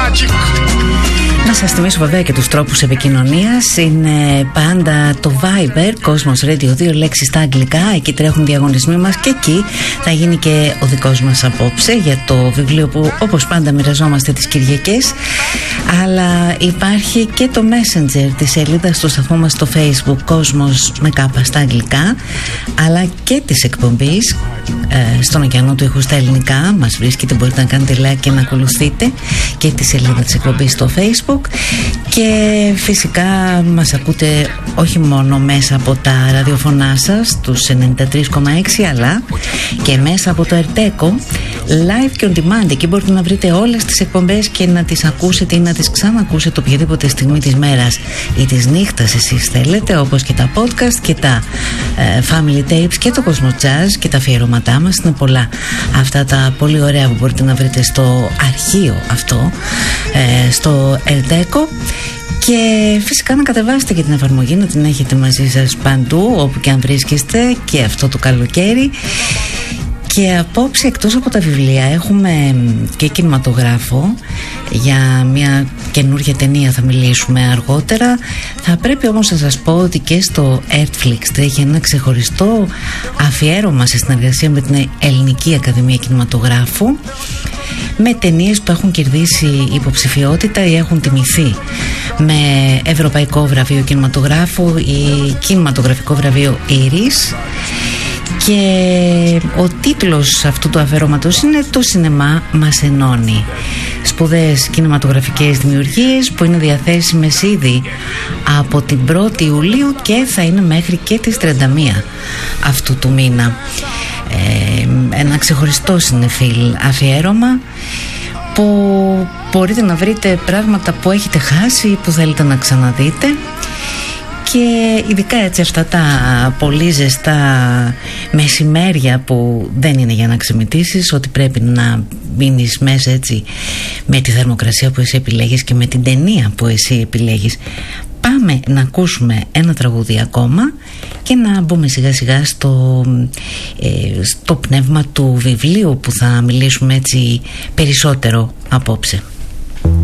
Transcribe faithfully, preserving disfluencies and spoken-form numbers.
Να σας θυμίσω βέβαια και τους τρόπους επικοινωνίας. Είναι πάντα το Viber, Κόσμος Radio, δύο λέξεις στα αγγλικά. Εκεί τρέχουν διαγωνισμοί μας και εκεί θα γίνει και ο δικός μας απόψε για το βιβλίο που όπως πάντα μοιραζόμαστε τις Κυριακές. Αλλά υπάρχει και το Messenger της σελίδας του σταθμού μας στο Facebook, Κόσμος με κάπα στα αγγλικά, αλλά και της εκπομπής ε, στον ωκεανό του ήχου στα ελληνικά. Μας βρίσκεται, μπορείτε να κάνετε like και να ακολουθείτε και τη σελίδα της εκπομπής στο Facebook. Και φυσικά μας ακούτε όχι μόνο μέσα από τα ραδιοφωνά σας τους ενενήντα τρία κόμμα έξι, αλλά και μέσα από το Ερτέκο live και on demand. Εκεί μπορείτε να βρείτε όλες τις εκπομπές και να τις ακούσετε ή να τις ξανακούσετε οποιαδήποτε στιγμή της μέρας ή της νύχτας εσείς θέλετε, όπως και τα podcast και τα ε, family tapes και το Cosmo Jazz και τα αφιερώματά μας. Είναι πολλά αυτά τα πολύ ωραία που μπορείτε να βρείτε στο αρχείο αυτό, ε, στο Ερτέκο. Και φυσικά να κατεβάσετε και την εφαρμογή, να την έχετε μαζί σας παντού όπου και αν βρίσκεστε και αυτό το καλοκαίρι. Και απόψε, εκτός από τα βιβλία, έχουμε και κινηματογράφο. Για μια καινούργια ταινία θα μιλήσουμε αργότερα. Θα πρέπει όμως να σας πω ότι και στο Netflix τρέχει ένα ξεχωριστό αφιέρωμα σε συνεργασία με την Ελληνική Ακαδημία Κινηματογράφου, με ταινίες που έχουν κερδίσει υποψηφιότητα ή έχουν τιμηθεί με Ευρωπαϊκό Βραβείο Κινηματογράφου ή Κινηματογραφικό Βραβείο Ήρης. Και ο τίτλος αυτού του αφιερώματος είναι «Το σινεμά μας ενώνει». Σπουδαίες κινηματογραφικές δημιουργίες που είναι διαθέσιμες ήδη από την πρώτη Ιουλίου και θα είναι μέχρι και τις τριάντα μία αυτού του μήνα. Ε, ένα ξεχωριστό συνεφίλ αφιέρωμα που μπορείτε να βρείτε πράγματα που έχετε χάσει ή που θέλετε να ξαναδείτε. Και ειδικά έτσι αυτά τα πολύ ζεστά μεσημέρια που δεν είναι για να ξεμητήσεις, ότι πρέπει να μείνεις μέσα έτσι με τη θερμοκρασία που εσύ επιλέγεις και με την ταινία που εσύ επιλέγεις. Πάμε να ακούσουμε ένα τραγούδι ακόμα και να μπούμε σιγά σιγά στο, ε, στο πνεύμα του βιβλίου που θα μιλήσουμε έτσι περισσότερο απόψε.